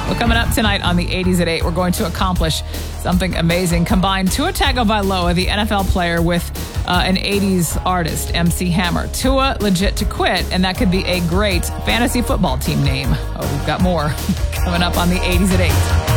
Well, coming up tonight on the 80s at 8, we're going to accomplish something amazing. Combine Tua Tagovailoa, the NFL player, with an 80s artist, MC Hammer. Tua legit to quit, and that could be a great fantasy football team name. Oh, we've got more coming up on the 80s at 8.